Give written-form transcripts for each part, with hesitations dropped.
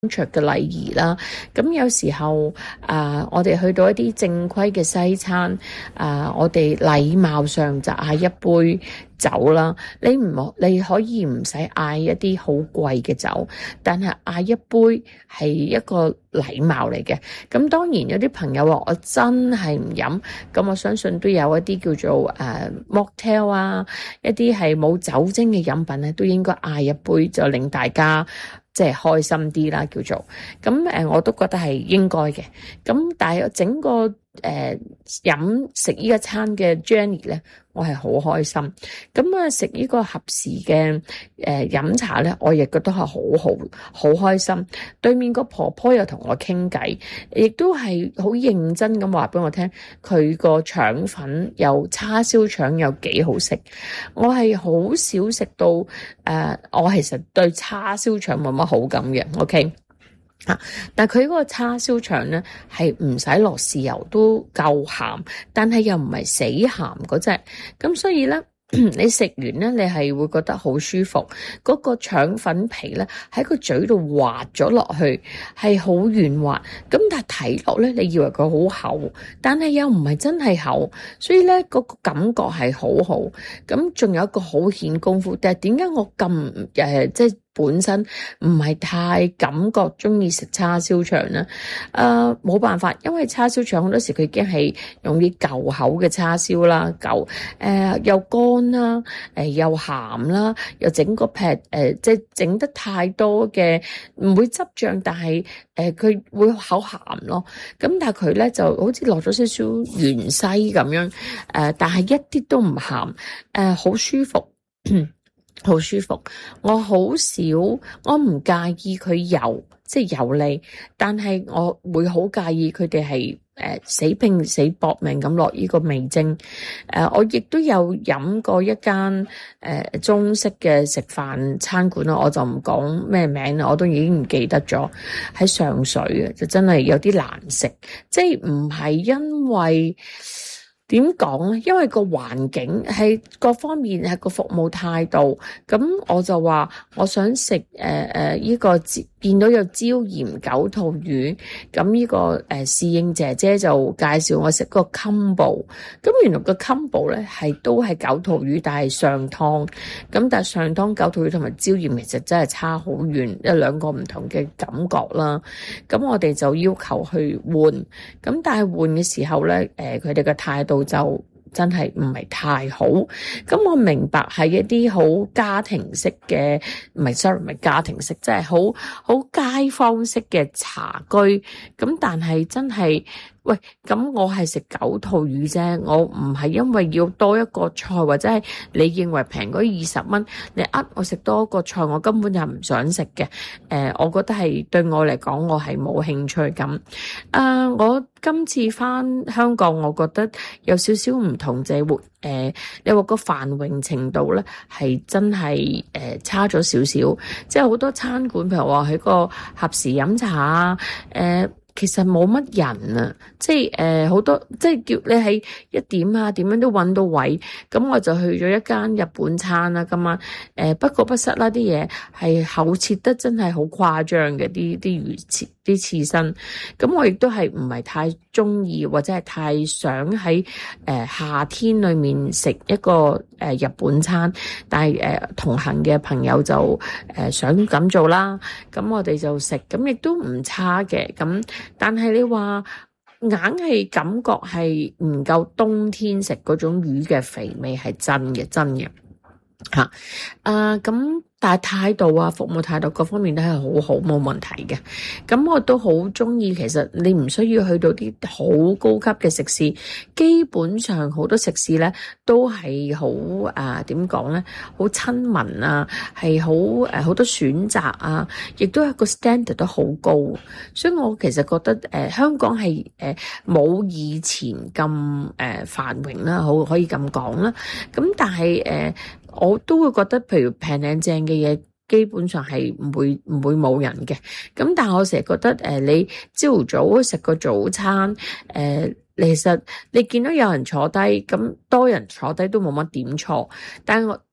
桌嘅禮儀啦。咁有時候我哋去到一啲正規嘅西餐，我哋禮貌上就嗌一杯酒啦。你可以唔使嗌一啲好貴嘅酒，但係嗌一杯係一個禮貌嚟嘅。咁當然有啲朋友話我真係唔飲，咁我相信都有一啲叫做mocktail 啊，一啲係冇酒精嘅飲品咧，都應該嗌一杯，就令大家即係開心啲啦，叫做咁我都覺得係應該嘅。咁但係整個食呢一餐嘅 journey 咧，我係好開心。咁食呢個合時嘅飲茶咧，我亦覺得係好開心。對面個婆婆又同我傾偈，亦都係好認真咁話俾我聽，佢個腸粉有叉燒腸有幾好食。我係好少食到我其實對叉燒腸冇乜好感嘅 ，OK。但佢嗰個叉燒腸咧係唔使落豉油都夠鹹，但係又唔係死鹹嗰隻，咁所以咧你食完咧你係會覺得好舒服，嗰個腸粉皮咧喺個嘴度滑咗落去，係好軟滑，咁但係睇落咧你以為佢好厚，但係又唔係真係厚，所以咧嗰個感覺係好好。咁仲有一個好顯功夫，但係點解我咁即係本身唔係太感覺中意食叉燒腸咧？冇辦法，因為叉燒腸好多時佢已經係用啲舊口嘅叉燒啦，又乾啦，又鹹啦，又整個劈即係整得太多嘅，唔會汁醬，但係佢會好鹹咯。咁但係佢咧就好似落咗少少芫茜咁樣，但係一啲都唔鹹，好舒服。好舒服，我好少，我唔介意佢油，即係油膩，但係我會好介意佢哋係死拼死搏命咁落呢個味精。我亦都有飲過一間中式嘅食飯餐館啦，我就唔講咩名啦，我都已經唔記得咗，喺上水嘅，就真係有啲難食，即係唔係因為點講咧？因為個環境係各方面係個服務態度，咁我就話我想食呢個見到有椒鹽九肚魚，咁呢個侍應姐姐就介紹我食個 combo， 咁原來個 combo 咧都係九肚魚，但係上湯，咁但係上湯九肚魚同埋椒鹽其實真係差好遠，一兩個唔同嘅感覺啦。咁我哋就要求去換，咁但係換嘅時候咧，佢哋嘅態度就真係唔係太好。咁我明白係一啲好家庭式嘅，唔係家庭式，即係好街坊式嘅茶居。咁但係真係，喂，咁我係食九肚魚啫，我唔係因為要多一個菜，或者係你認為平嗰20蚊，你我食多一個菜，我根本就唔想食嘅。我覺得係對我嚟講，我係冇興趣咁。我今次返香港，我覺得有少少唔同，就係你話個繁榮程度咧，係真係差咗少少。即係好多餐館，譬如話喺個合時飲茶啊，其實冇乜人啊，即係好多，即係叫你喺1點啊，點樣都揾到位。咁我就去咗一間日本餐啦，今晚不過不失啦，啲嘢係厚切得真係好誇張嘅，啲魚切啲刺身。咁我亦都係唔係太中意，或者係太想喺夏天裏面食一個日本餐，但係同行嘅朋友就想咁做啦。咁我哋就食，咁亦都唔差嘅。咁但係你話硬係感覺係唔夠冬天食嗰種魚嘅肥味，係真嘅吓。咁但係態度啊，服務態度各方面都係好好，冇問題嘅。咁我都好中意，其實你唔需要去到啲好高級嘅食肆，基本上好多食肆咧都係好點講咧，好親民啊，係好多選擇啊，亦都係個 standard 都好高。所以我其實覺得香港係冇以前咁繁榮啦，好可以咁講啦。咁但係我都會覺得，譬如平靚正嘅嘢，基本上係唔會冇人嘅。咁但係我成日覺得，你朝早食個早餐，其實你見到有人坐低，咁多人坐低都冇乜點錯。但係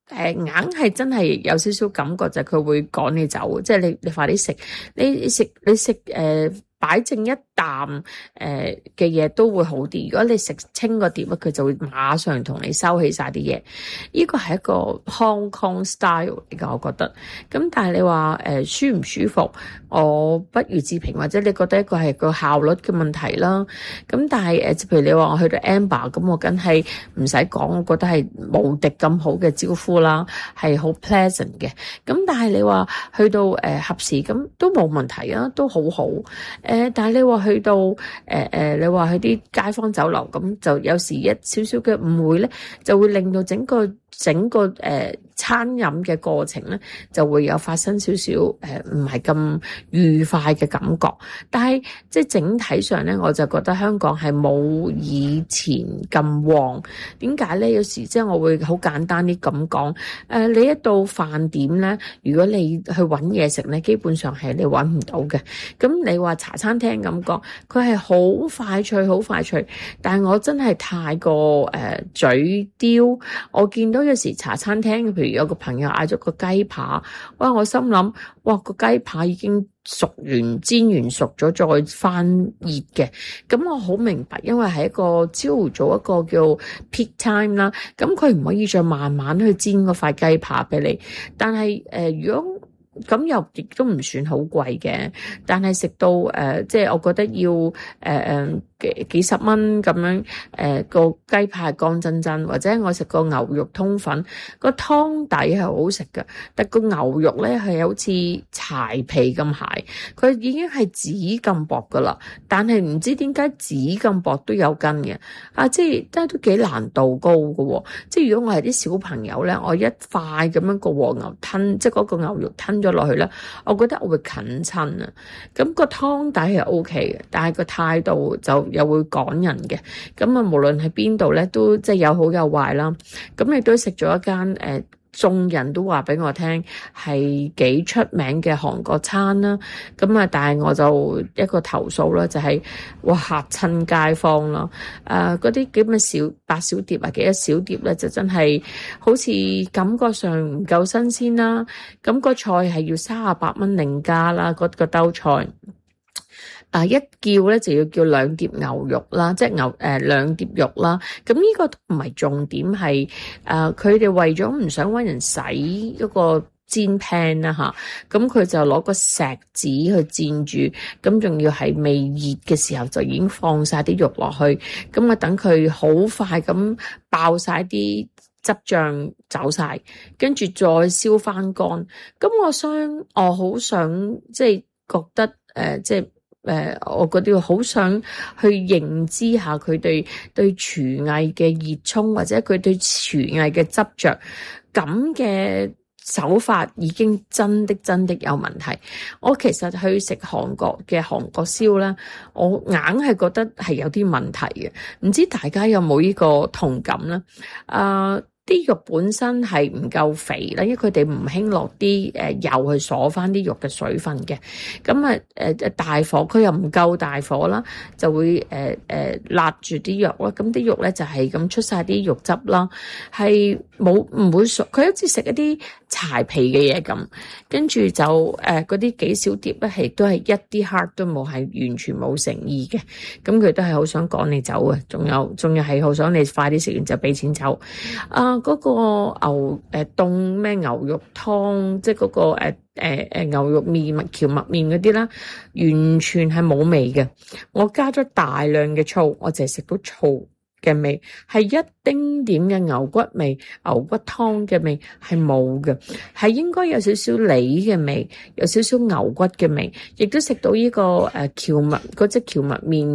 硬係真係有少少感覺就係佢會趕你走，即係你快啲食，你食擺正一啖嘅嘢都會好啲。如果你食清個碟咧，佢就會馬上同你收起晒啲嘢。呢個係一個 Hong Kong style 嚟㗎，我覺得。咁但係你話舒唔舒服，我不予置評，或者你覺得一個係個效率嘅問題啦。咁但係譬如你話我去到 Amber， 咁我梗係唔使講，我覺得係無敵咁好嘅招呼啦，係好 pleasant 嘅。咁但係你話去到合時咁都冇問題啊，都好好。但係你話去到你話去啲街坊酒樓咁，就有時一少少嘅誤會咧，就會令到整個餐飲嘅過程咧，就會有發生少少唔係咁愉快嘅感覺。但係即係整體上咧，我就覺得香港係冇以前咁旺。點解咧？有時即係我會好簡單啲咁講，你一到飯點咧，如果你去揾嘢食咧，基本上係你揾唔到嘅。咁你話茶餐廳咁講，佢係好快脆，好快脆。但係我真係太過嘴刁，我見到有時茶餐廳，譬如有個朋友嗌咗個雞扒，哇！我心諗，哇，個雞扒已經熟完、煎完熟咗再翻熱嘅。咁我好明白，因為係一個朝頭早一個叫 peak time 啦，咁佢唔可以再慢慢去煎嗰塊雞扒俾你。但係如果咁又亦都唔算好貴嘅，但係食到即係我覺得要幾十蚊咁樣，個雞扒係乾真真，或者我食個牛肉通粉，個湯底係好食㗎，但個牛肉咧係好似柴皮咁柴，佢已經係紙咁薄噶啦，但係唔知點解紙咁薄都有筋嘅，即係都幾難度高喎。即係如果我係啲小朋友咧，我一塊咁樣個和牛吞，即係嗰個牛肉吞咗落去咧，我覺得我會近親啊。咁個湯底係 OK 嘅，但係個態度就又會趕人嘅。咁啊，無論喺邊度咧，都即係有好有壞啦。咁亦都食咗一間眾人都話俾我聽係幾出名嘅韓國餐啦。咁啊，但係我就一個投訴啦，就係哇嚇親街坊咯。嗰啲咁嘅小八小碟啊，幾多小碟咧，就真係好似感覺上唔夠新鮮啦。咁個菜係要38蚊另加啦，個兜菜。一叫咧就要叫2碟牛肉啦，即係2碟肉啦。咁呢個都唔係重點，係佢哋為咗唔想搵人洗嗰個煎 pan 啦吓，咁佢就攞個錫紙去煎住，咁仲要係未熱嘅時候就已經放晒啲肉落去，咁啊等佢好快咁爆晒啲汁醬走晒，跟住再燒翻乾。咁我好想即係覺得即係我覺得好想去認知下佢哋對廚藝嘅熱衷，或者佢對廚藝嘅執着，咁嘅手法已經真的有問題。我其實去食韓國燒啦，我硬係覺得係有啲問題嘅，唔知大家有冇呢個同感呢？啲肉本身係唔夠肥啦，因為佢哋唔興落啲油去鎖翻啲肉嘅水分嘅。咁大火佢又唔夠大火啦，就會辣住啲肉啦。咁啲肉咧就係咁出晒啲肉汁啦，係唔會熟。佢好似食一啲柴皮嘅嘢咁，跟住就嗰啲幾小碟咧係都係一啲 heart 都冇，係完全冇誠意嘅。咁佢都係好想趕你走啊，仲有係好想你快啲食完就俾錢走。嗰個牛凍咩牛肉湯，即係嗰個牛肉麵、蕎麥麵嗰啲啦，完全係冇味嘅。我加咗大量嘅醋，我淨係食到醋嘅味，係一丁點嘅牛骨味、牛骨湯嘅味係冇嘅，係應該有少少梨嘅味，有少少牛骨嘅味，亦都食到呢個蕎麥嗰隻蕎麥麵。